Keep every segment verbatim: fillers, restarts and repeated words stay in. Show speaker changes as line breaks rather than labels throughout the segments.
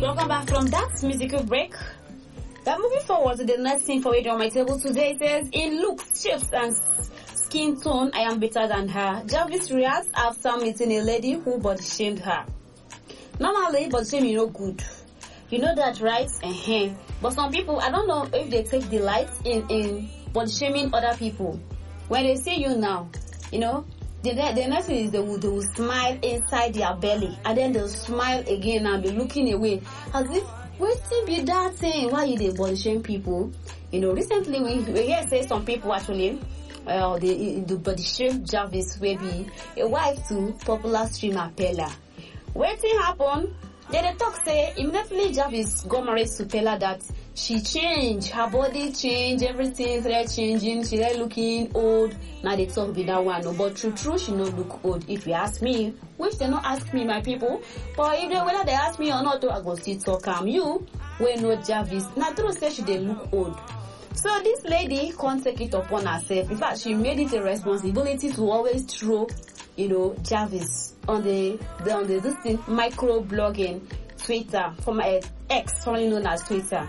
Welcome back from that musical break. We're moving forward to the next thing for it on my table today. It says, in looks, shapes, and skin tone, I am better than her. Jarvis reacts after meeting a lady who body shamed her. Normally, body shaming is no good. You know that, right? Uh-huh. But some people, I don't know if they take delight in, in body shaming other people. When they see you now, you know, the, the next thing is they will, they will smile inside their belly. And then they'll smile again and be looking away. As if, waiting be that thing. Why you they body shame people? You know, recently we, we hear say some people actually, well, they, the body shame Jarvis will be a wife to popular streamer Pella. Waiting happen. Then they talk say immediately Jarvis got married to Pella that she changed, her body changed, everything started changing, she started looking old. Now they talk be that one, no, but true true she no look old. If you ask me, which they not ask me, my people, but if they whether they ask me or not, I go still talk. am you when no Jarvis. Now true say she they look old. So this lady can't take it upon herself. In fact, she made it a responsibility to always throw, you know, Jarvis on the, the on the this thing micro blogging Twitter from uh, X, formerly known as Twitter.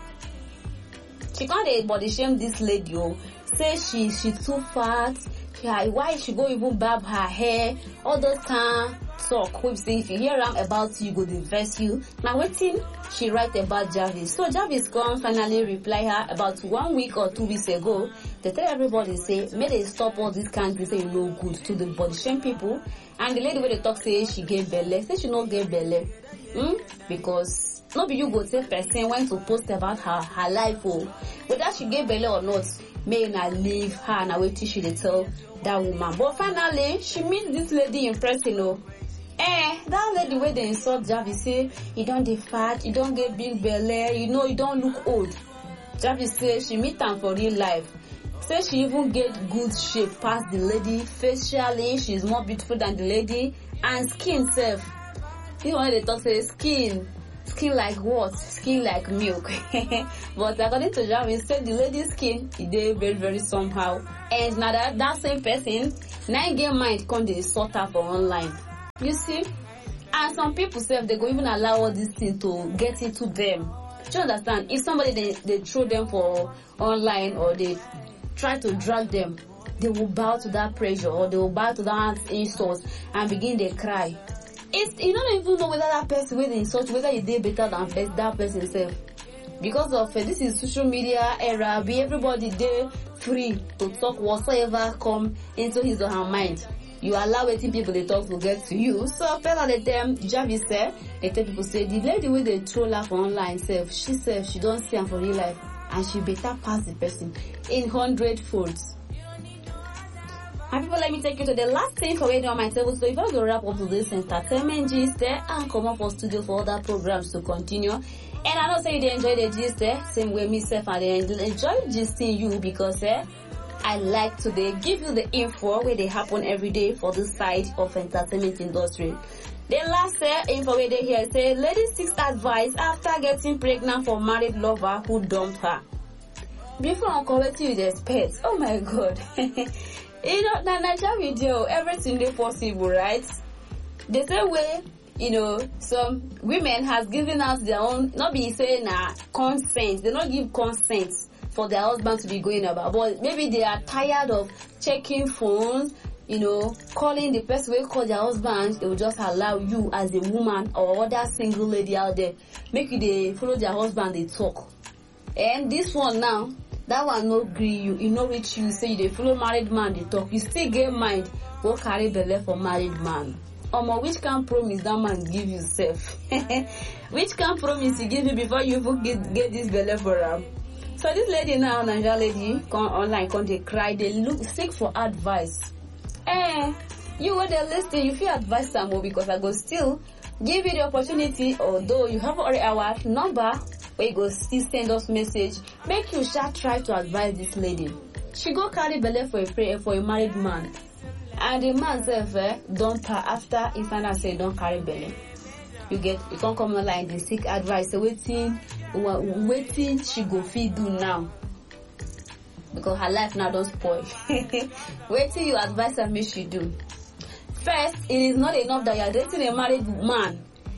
She can't body shame this lady. Oh, say she she too fat. She, why she go even barb her hair? All those time talk. We say if you hear am about you, go diverse you. Now waiting, she write about Jarvis. So Jarvis come finally reply her about one week or two weeks ago. They tell everybody say, may they stop all this kind of say no good to the body shame people. And the lady where they talk say she gave belly, say she not gave belly. Hmm? Because not be you go say person went to post about her her life oh. Whether she gave belly or not, may not leave her and wait till she they tell that woman. But finally, she meets this lady in person oh. Eh, that lady where they insult Jarvis say, you don't dey fat, you don't get big belly, you know you don't look old. Jarvis say she meet am for real life. Say she even get good shape past the lady. Facially, she's more beautiful than the lady. And skin self. You know they talk say skin. Skin like what? Skin like milk. But according to Jarvis, say the lady's skin is very, very somehow. And now that, that same person, nine game mind come they sort out for online. You see? And some people say they go even allow all these things to get into them. Do you understand? If somebody they, they throw them for online or they try to drag them, they will bow to that pressure or they will bow to that insult and begin to cry. It's, you don't even know whether that person will insult, whether you did better than that person itself. Because of uh, this is social media era, be everybody there free to talk whatsoever come into his or her mind. You allow waiting people they talk to get to you. So fella the them Jarvis said, they tell people say the lady with the troll her for online self, she said she don't see her for real life and she better pass the person in hundred folds. And people, let me take you to the last thing for waiting on my table. So if I go wrap up to this entertainment gist there and come up for studio for other programs to continue. And I know say they enjoy the gist there, same way myself and they enjoy gisting you because eh, I like to they give you the info where they happen every day for this side of entertainment industry. The last uh, info where they hear say lady seeks advice after getting pregnant for married lover who dumped her. Before I correct you with expect, oh my god. You know, the Naija video, everything is possible, right? The same way, you know, some women has given us their own, not be saying uh, consent, they don't give consent for their husband to be going about, but maybe they are tired of checking phones, you know, calling the person who call their husband, they will just allow you as a woman or other single lady out there, make you they follow their husband, they talk. And this one now, that one no agree you, you no reach you, say you they follow married man, they talk, you still get mind, go carry belle for married man. Omo, which can promise that man give you self? Which can promise he give you before you even get, get this belle for him? So this lady now, Naija lady, come online, come they cry, they look seek for advice. Eh, you were there listening, you feel advice some more because I go still give you the opportunity, although you have already our number, where you go still send us message, make you shall try to advise this lady. She go carry belle for a prayer for a married man. And the man self eh, don't her after he find out say don't carry belly. You get you can't come online they seek advice. So waiting waiting she go feed do now. Because her life now don't spoil. Waiting you advise her make she do. First, it is not enough that you are dating a married man.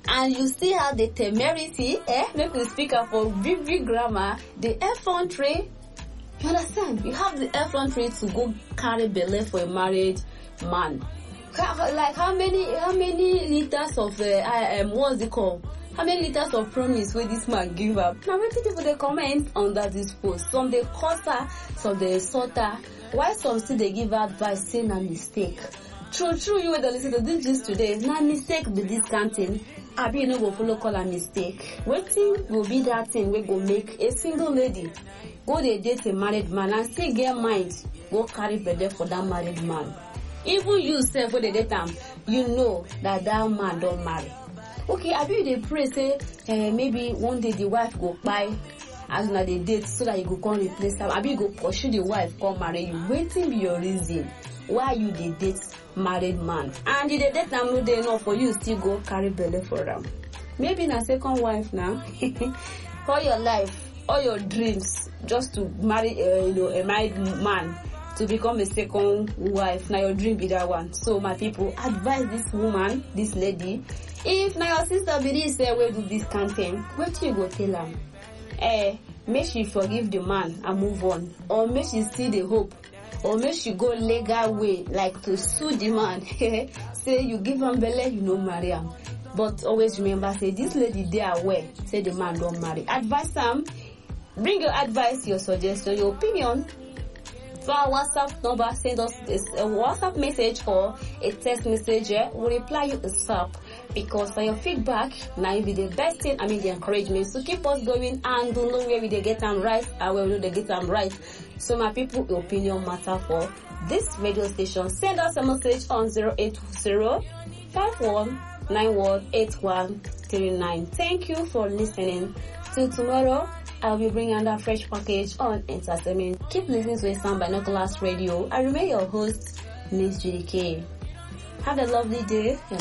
and you still have the temerity, eh? Make we speak up for big big grammar, the effrontery. You understand? You have the effrontery to go carry belle for a married man. Like how many how many liters of uh, um what's it called? How many liters of promise will this man give up? Now, many people they comment under this post. Some they curse her, some they insult her. Why some still they give advice saying a mistake? True, true, you will listen to this just today. Not mistake be this canting. I be no go follow call a mistake. Waiting will be that thing we go make a single lady go they date a married man and still get mind go carry belle for that married man. Even you self when they date them, you know that that man don't marry. Okay, I be they pray say uh, maybe one day the wife go buy as na they date so that you go come replace her. I be go pursue the wife come marry you. Waiting be your reason why you they date married man and the date them no dey enough for you still go carry belle for them. Maybe na second wife now. All your life, all your dreams just to marry uh, you know a married man to become a second wife. Now your dream be that one. So my people, advise this woman, this lady. If now your sister be this say we do this campaign, what you go tell her? Eh, make she forgive the man and move on, or make she still the hope, or make she go legal way like to sue the man. Say you give him belle, you know marry him. But always remember, say this lady they are aware. Say the man don't marry. Advise them. Bring your advice, your suggestion, your opinion. For our WhatsApp number, send us a WhatsApp message or a text message. We'll reply you ASAP because for your feedback, now will be the best thing. I mean the encouragement to keep us going and don't know where we they get them right and where we they get them right. So my people, your opinion matter for this radio station. Send us a message on zero eight zero five one nine one eight one three nine. Thank you for listening. Till tomorrow, I'll be bringing another fresh package on entertainment. Keep listening to Sound Binoculars Radio. I remain your host, Miss Judy K. Have a lovely day.